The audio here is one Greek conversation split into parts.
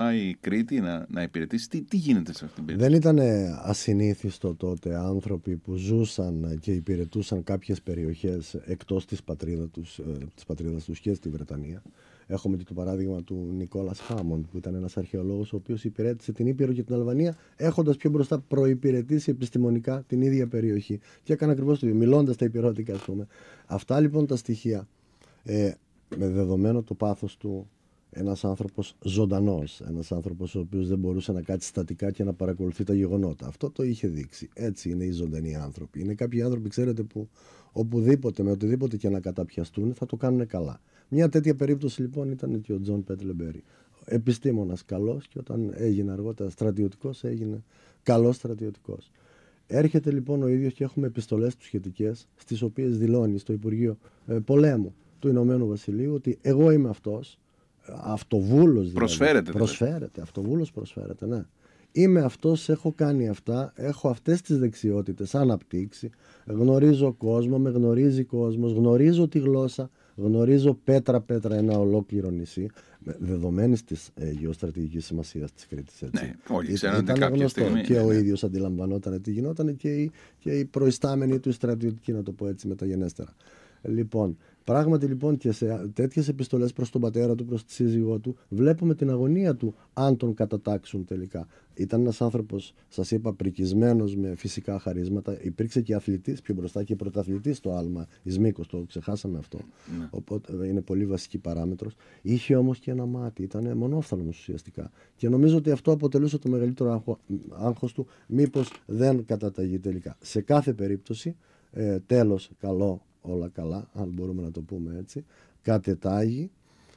πάει Κρήτη να υπηρετήσει. Τι γίνεται σε αυτήν την περίπτωση? Δεν ήταν ασυνήθιστο τότε άνθρωποι που ζούσαν και υπηρετούσαν κάποιες περιοχές εκτός της πατρίδας τους και στη Βρετανία. Έχουμε και το παράδειγμα του Νικόλας Χάμοντ, που ήταν ένας αρχαιολόγος ο οποίος υπηρέτησε την Ήπειρο και την Αλβανία, έχοντας πιο μπροστά προϋπηρετήσει επιστημονικά την ίδια περιοχή. Και έκανε ακριβώς το ίδιο, μιλώντας τα υπηρώτικα, ας πούμε. Αυτά λοιπόν τα στοιχεία, με δεδομένο το πάθος του, ένας άνθρωπος ζωντανός, ένας άνθρωπος ο οποίος δεν μπορούσε να κάτσει στατικά και να παρακολουθεί τα γεγονότα. Αυτό το είχε δείξει. Έτσι είναι οι ζωντανοί άνθρωποι. Είναι κάποιοι άνθρωποι, ξέρετε, που οπουδήποτε, με οτιδήποτε και να καταπιαστούν, θα το κάνουν καλά. Μια τέτοια περίπτωση λοιπόν ήταν και ο Τζον Πέτλεμπερι. Επιστήμονας καλός, και όταν έγινε αργότερα στρατιωτικός, έγινε καλός στρατιωτικός. Έρχεται λοιπόν ο ίδιος και έχουμε επιστολές του σχετικές, στις οποίες δηλώνει στο Υπουργείο Πολέμου του Ηνωμένου Βασιλείου ότι εγώ είμαι αυτός. Αυτοβούλος δηλαδή. Προσφέρεται. Αυτοβούλος προσφέρεται, ναι. Είμαι αυτός, έχω κάνει αυτά, έχω αυτές τις δεξιότητες αναπτύξει, γνωρίζω κόσμο, με γνωρίζει κόσμος, γνωρίζω τη γλώσσα, γνωρίζω πέτρα-πέτρα ένα ολόκληρο νησί, δεδομένης της γεωστρατηγικής σημασίας της Κρήτης. Έτσι. Ναι, όλοι ξέρετε κάποια γνωστό. στιγμή. Και ο ίδιος αντιλαμβανόταν τι γινόταν και οι προϊστάμενοι του στρατιωτικοί, να το πω έτσι μεταγενέστερα. Λοιπόν, πράγματι λοιπόν και σε τέτοιες επιστολές προς τον πατέρα του, προς τη σύζυγό του, βλέπουμε την αγωνία του αν τον κατατάξουν τελικά. Ήταν ένας άνθρωπος, σας είπα, πρικισμένος με φυσικά χαρίσματα. Υπήρξε και αθλητής πιο μπροστά και πρωταθλητής στο άλμα εις μήκος, το ξεχάσαμε αυτό. Ναι. Οπότε είναι πολύ βασική παράμετρος. Είχε όμως και ένα μάτι, ήταν μονόφθαλμος ουσιαστικά. Και νομίζω ότι αυτό αποτελούσε το μεγαλύτερο άγχος του, μήπως δεν καταταγεί τελικά. Σε κάθε περίπτωση, τέλος καλό, όλα καλά, αν μπορούμε να το πούμε έτσι, κατετάγει,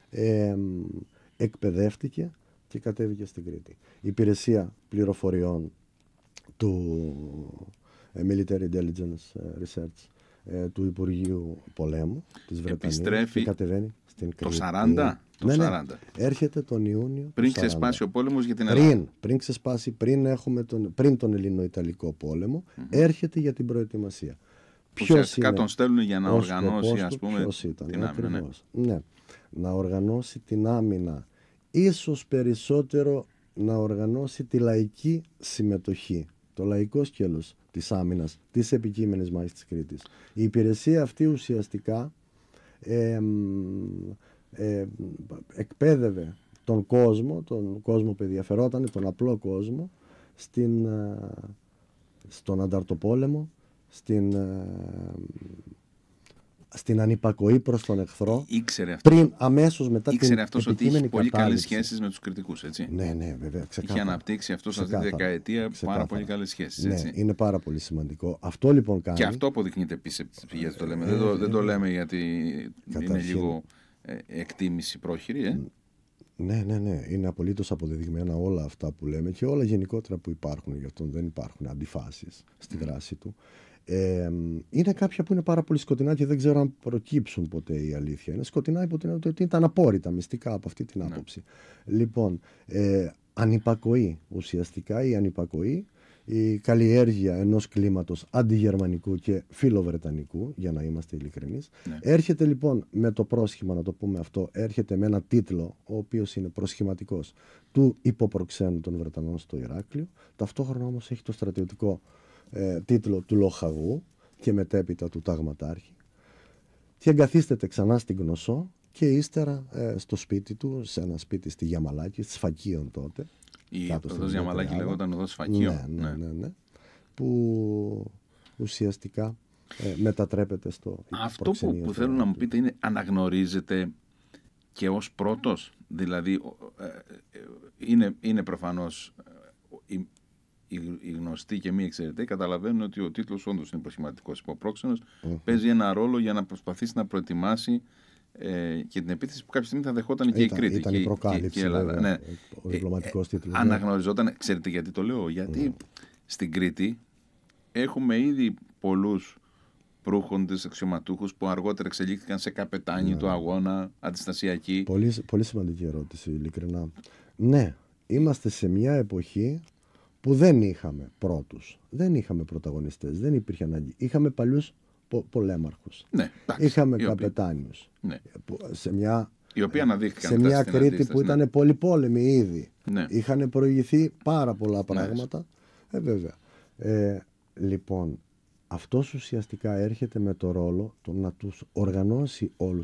εκπαιδεύτηκε και κατέβηκε στην Κρήτη. Η υπηρεσία πληροφοριών του Military Intelligence Research του Υπουργείου Πολέμου της Βρετανίας επιστρέφει και κατεβαίνει στην Κρήτη. Το 40? Το 40. Ναι. Έρχεται τον Ιούνιο πριν ξεσπάσει ο πόλεμος για την Ελλάδα. Πριν ξεσπάσει, πριν τον Ελληνο-Ιταλικό πόλεμο, έρχεται για την προετοιμασία. Ουσιαστικά τον στέλνουν για να οργανώσει, ας πούμε, την άμυνα. Ναι, να οργανώσει την άμυνα. Ίσως περισσότερο να οργανώσει τη λαϊκή συμμετοχή, το λαϊκό σκέλος της άμυνας, της επικείμενης μάχης της Κρήτης. Η υπηρεσία αυτή ουσιαστικά εκπαίδευε τον κόσμο που ενδιαφερόταν, τον απλό κόσμο, στον ανταρτοπόλεμο, στην ανυπακοή προς τον εχθρό. Αμέσως μετά την επικείμενη αυτός ότι είχε πολύ καλές σχέσεις με τους κριτικούς, έτσι. Ναι, βέβαια. Ξεκάθαρα. Είχε αναπτύξει αυτός αυτή τη δεκαετία πάρα πολύ καλές σχέσεις, έτσι. Ναι, είναι πάρα πολύ σημαντικό. Αυτό λοιπόν κάνει. Και αυτό αποδεικνύεται επίσης από τις πηγές, το λέμε. Δεν το λέμε γιατί είναι λίγο εκτίμηση πρόχειρη, Ναι. Είναι απολύτως αποδεδειγμένα όλα αυτά που λέμε και όλα γενικότερα που υπάρχουν. Γι' αυτό δεν υπάρχουν αντιφάσεις στη δράση του. Είναι κάποια που είναι πάρα πολύ σκοτεινά και δεν ξέρω αν προκύψουν ποτέ, η αλήθεια. Είναι σκοτεινά υπό την έννοια ότι ήταν απόρριτα μυστικά από αυτή την άποψη. Λοιπόν, ανυπακοή ουσιαστικά, η ανυπακοή, η καλλιέργεια ενός κλίματος αντιγερμανικού και φιλοβρετανικού, για να είμαστε ειλικρινείς. Ναι. Έρχεται λοιπόν με το πρόσχημα, να το πούμε αυτό, έρχεται με ένα τίτλο, ο οποίος είναι προσχηματικός, του υποπροξένου των Βρετανών στο Ηράκλειο. Ταυτόχρονα όμως έχει το στρατιωτικό τίτλο του λοχαγού και μετέπειτα του ταγματάρχη. Και εγκαθίσταται ξανά στην Κνωσσό και ύστερα στο σπίτι του, σε ένα σπίτι στη Γιαμαλάκη, στη Σφακίων τότε. Η οδός Γιαμαλάκη λεγόταν οδός Σφακίων. Ναι. Που ουσιαστικά μετατρέπεται στο αυτό που θέλω να μου πείτε είναι, αναγνωρίζεται και ως πρώτος? Δηλαδή είναι προφανώς οι γνωστοί και μη εξαιρετικοί καταλαβαίνουν ότι ο τίτλος όντως είναι προσχηματικός. Υποπρόξενος παίζει ένα ρόλο για να προσπαθήσει να προετοιμάσει και την επίθεση που κάποια στιγμή θα δεχόταν και η Κρήτη. Ήταν η προκάλυψη, και η Ελλάδα. Ναι. Ο διπλωματικός τίτλος. Αναγνωριζόταν. Ξέρετε γιατί το λέω? Γιατί στην Κρήτη έχουμε ήδη πολλούς προύχοντες αξιωματούχους που αργότερα εξελίχθηκαν σε καπετάνοι του αγώνα, αντιστασιακοί. Πολύ σημαντική ερώτηση, ειλικρινά. Ναι, είμαστε σε μια εποχή που δεν είχαμε πρώτους, δεν είχαμε πρωταγωνιστές, δεν υπήρχε ανάγκη. Είχαμε παλιούς πολέμαρχους. Ναι, είχαμε καπετάνιους. Ναι. Σε μια Οι οποίοι αναδείχθηκαν σε μια Κρήτη που ήταν πολυπόλεμη ήδη. Ναι. Είχαν προηγηθεί πάρα πολλά πράγματα. Βέβαια. Λοιπόν, αυτός ουσιαστικά έρχεται με το ρόλο το να τους οργανώσει όλους